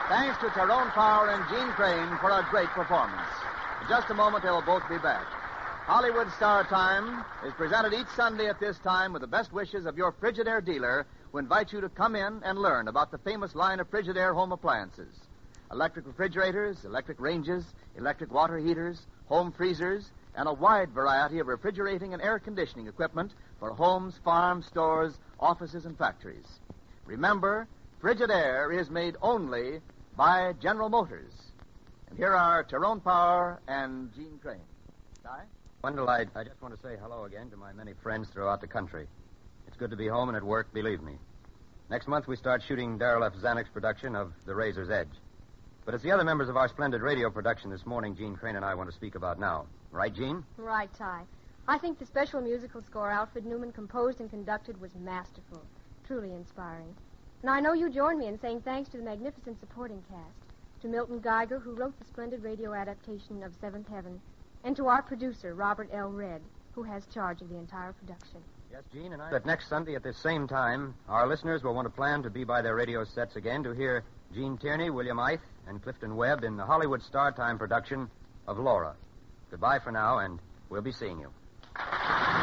Thanks to Tyrone Power and Gene Crane for a great performance. In just a moment, they will both be back. Hollywood Star Time is presented each Sunday at this time with the best wishes of your Frigidaire dealer, who invites you to come in and learn about the famous line of Frigidaire home appliances. Electric refrigerators, electric ranges, electric water heaters, home freezers, and a wide variety of refrigerating and air conditioning equipment for homes, farms, stores, offices, and factories. Remember, Frigidaire is made only by General Motors. And here are Tyrone Power and Gene Crane. Ty? Wendell, I just want to say hello again to my many friends throughout the country. It's good to be home and at work, believe me. Next month, we start shooting Darrell F. Zanuck's production of The Razor's Edge. But it's the other members of our splendid radio production this morning Gene Crane and I want to speak about now. Right, Gene? Right, Ty. I think the special musical score Alfred Newman composed and conducted was masterful, truly inspiring. And I know you join me in saying thanks to the magnificent supporting cast, to Milton Geiger, who wrote the splendid radio adaptation of Seventh Heaven, and to our producer, Robert L. Redd, who has charge of the entire production. Yes, Gene, and I... But next Sunday at this same time, our listeners will want to plan to be by their radio sets again to hear Gene Tierney, William Eith, and Clifton Webb in the Hollywood Star Time production of Laura. Goodbye for now, and we'll be seeing you.